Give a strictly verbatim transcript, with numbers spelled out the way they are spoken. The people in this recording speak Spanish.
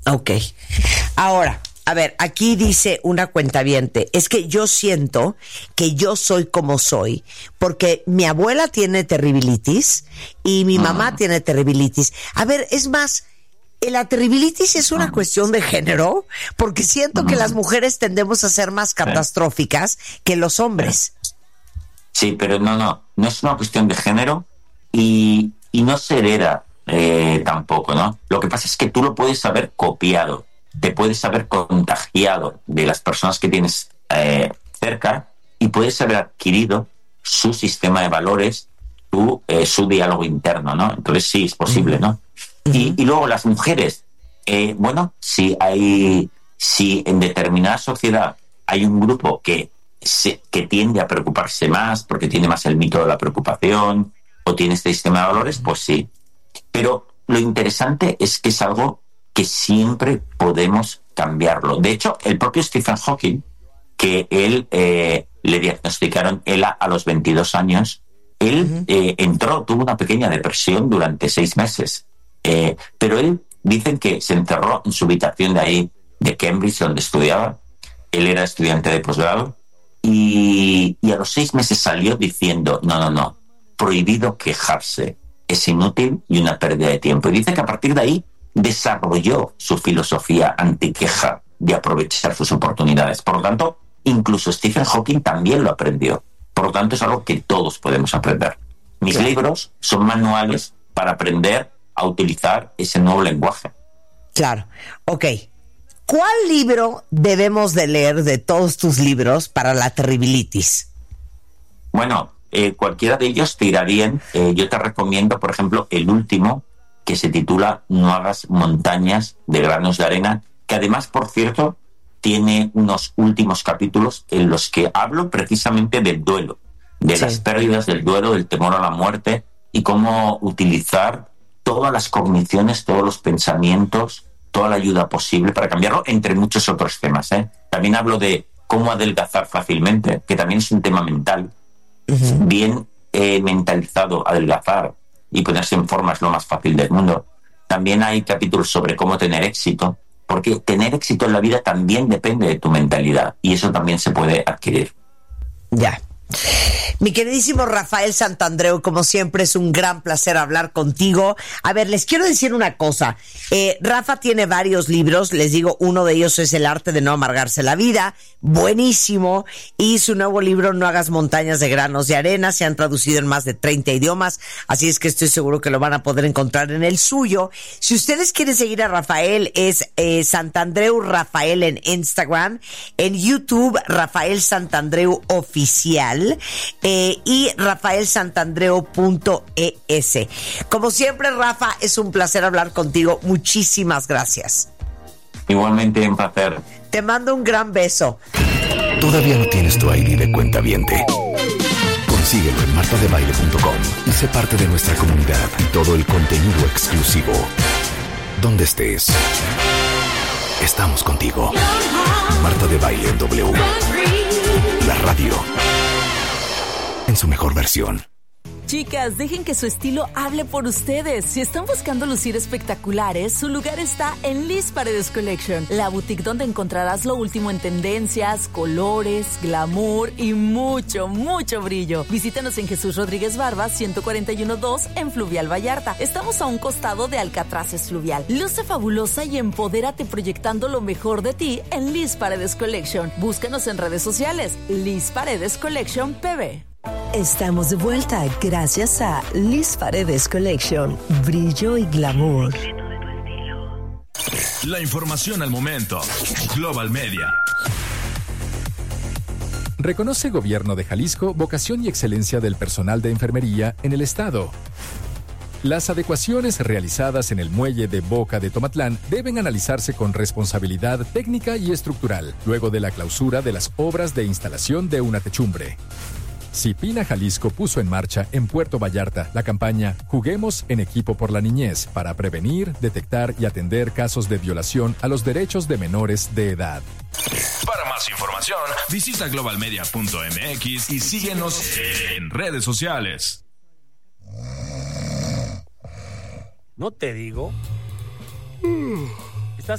Ok. Ahora, a ver, aquí dice una cuentaviente, es que yo siento que yo soy como soy, porque mi abuela tiene terribilitis y mi mamá tiene terribilitis. A ver, es más, la terribilitis es una cuestión de género, porque siento que las mujeres tendemos a ser más catastróficas que los hombres. Sí, pero no, no, no es una cuestión de género y, y no se hereda eh, tampoco, ¿no? Lo que pasa es que tú lo puedes haber copiado, te puedes haber contagiado de las personas que tienes eh, cerca y puedes haber adquirido su sistema de valores, su, eh, su diálogo interno, ¿no? Entonces sí, es posible, ¿no? Uh-huh. Y, y luego las mujeres, eh, bueno, si hay, si en determinada sociedad hay un grupo que, se, que tiende a preocuparse más porque tiene más el mito de la preocupación o tiene este sistema de valores, pues sí. Pero lo interesante es que es algo que siempre podemos cambiarlo. De hecho, el propio Stephen Hawking, que él eh, le diagnosticaron ELA a los veintidós años, él uh-huh. eh, entró, tuvo una pequeña depresión durante seis meses. Eh, pero él, dicen que se encerró en su habitación de ahí, de Cambridge, donde estudiaba. Él era estudiante de posgrado. Y, y a los seis meses salió diciendo, no, no, no, prohibido quejarse. Es inútil y una pérdida de tiempo. Y dice que a partir de ahí desarrolló su filosofía antiqueja de aprovechar sus oportunidades. Por lo tanto, incluso Stephen Hawking también lo aprendió. Por lo tanto, es algo que todos podemos aprender. Mis claro. libros son manuales para aprender a utilizar ese nuevo lenguaje. Claro. Ok. ¿Cuál libro debemos de leer de todos tus libros para la terribilitis? Bueno, eh, cualquiera de ellos te irá bien. Eh, yo te recomiendo, por ejemplo, el último, que se titula No hagas montañas de granos de arena, que además, por cierto, tiene unos últimos capítulos en los que hablo precisamente del duelo, de sí. las pérdidas, del duelo, del temor a la muerte y cómo utilizar todas las cogniciones, todos los pensamientos, toda la ayuda posible para cambiarlo, entre muchos otros temas, ¿eh? También hablo de cómo adelgazar fácilmente, que también es un tema mental. Uh-huh. Bien eh, mentalizado, adelgazar y ponerse en forma es lo más fácil del mundo. También hay capítulos sobre cómo tener éxito, porque tener éxito en la vida también depende de tu mentalidad y eso también se puede adquirir. Ya. Mi queridísimo Rafael Santandreu, como siempre es un gran placer hablar contigo. A ver, les quiero decir una cosa. Eh, Rafa tiene varios libros, les digo, uno de ellos es El arte de no amargarse la vida, buenísimo, y su nuevo libro No hagas montañas de granos de arena, se han traducido en más de treinta idiomas, así es que estoy seguro que lo van a poder encontrar en el suyo. Si ustedes quieren seguir a Rafael, es eh, Santandreu Rafael en Instagram, en YouTube Rafael Santandreu Oficial, Eh, y rafael santandreu punto e s. Como siempre, Rafa, es un placer hablar contigo. Muchísimas gracias. Igualmente, un placer. Te mando un gran beso. ¿Todavía no tienes tu I D de cuentaviente? Consíguelo en marta de baile punto com y sé parte de nuestra comunidad y todo el contenido exclusivo. Donde estés, estamos contigo. Marta de Baile en W. La radio en su mejor versión. Chicas, dejen que su estilo hable por ustedes. Si están buscando lucir espectaculares, su lugar está en Liz Paredes Collection, la boutique donde encontrarás lo último en tendencias, colores, glamour y mucho, mucho brillo. Visítanos en Jesús Rodríguez Barba, ciento cuarenta y uno dos en Fluvial Vallarta. Estamos a un costado de Alcatraces Fluvial. Luce fabulosa y empodérate proyectando lo mejor de ti en Liz Paredes Collection. Búscanos en redes sociales, Liz Paredes Collection P B. Estamos de vuelta gracias a Liz Paredes Collection, brillo y glamour. La información al momento. Global Media. Reconoce Gobierno de Jalisco vocación y excelencia del personal de enfermería en el estado. Las adecuaciones realizadas en el muelle de Boca de Tomatlán deben analizarse con responsabilidad técnica y estructural, luego de la clausura de las obras de instalación de una techumbre. Cipina Jalisco puso en marcha en Puerto Vallarta la campaña Juguemos en Equipo por la Niñez para prevenir, detectar y atender casos de violación a los derechos de menores de edad. Para más información, visita global media punto m x y síguenos en redes sociales. ¿No te digo?